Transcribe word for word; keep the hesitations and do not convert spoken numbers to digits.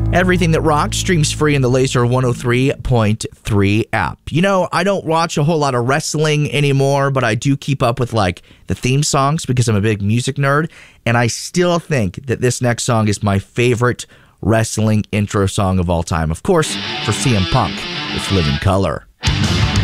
Everything That Rocks streams free in the Laser one oh three point three app. You know, I don't watch a whole lot of wrestling anymore, but I do keep up with, like, the theme songs because I'm a big music nerd, and I still think that this next song is my favorite wrestling intro song of all time. Of course, for C M Punk, it's Living Color.